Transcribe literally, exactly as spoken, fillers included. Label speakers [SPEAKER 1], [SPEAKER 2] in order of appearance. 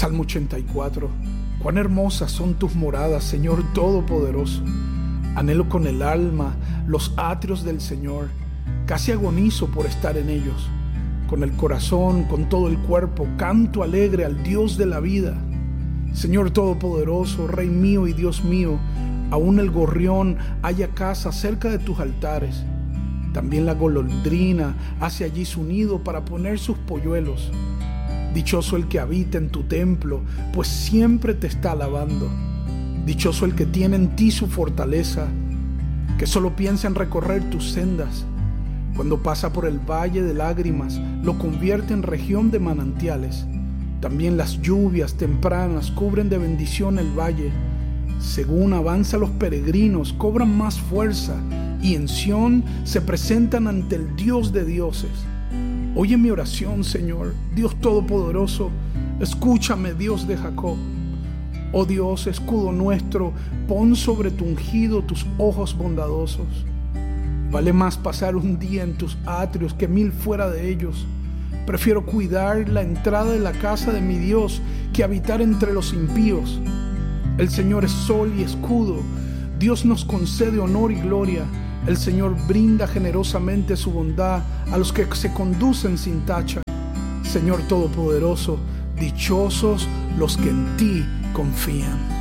[SPEAKER 1] Salmo ochenta y cuatro. Cuán hermosas son tus moradas, Señor Todopoderoso. Anhelo con el alma los atrios del Señor. Casi agonizo por estar en ellos. Con el corazón, con todo el cuerpo, canto alegre al Dios de la vida. Señor Todopoderoso, Rey mío y Dios mío, aún el gorrión halla casa cerca de tus altares. También la golondrina hace allí su nido para poner sus polluelos. Dichoso el que habita en tu templo, pues siempre te está alabando. Dichoso el que tiene en ti su fortaleza, que solo piensa en recorrer tus sendas. Cuando pasa por el valle de lágrimas, lo convierte en región de manantiales. También las lluvias tempranas cubren de bendición el valle. Según avanzan los peregrinos, cobran más fuerza, y en Sión se presentan ante el Dios de dioses. Oye mi oración, Señor, Dios Todopoderoso. Escúchame, Dios de Jacob. Oh Dios, escudo nuestro, pon sobre tu ungido tus ojos bondadosos. Vale más pasar un día en tus atrios que mil fuera de ellos. Prefiero cuidar la entrada de la casa de mi Dios que habitar entre los impíos. El Señor es sol y escudo. Dios nos concede honor y gloria. El Señor brinda generosamente su bondad a los que se conducen sin tacha. Señor Todopoderoso, dichosos los que en ti confían.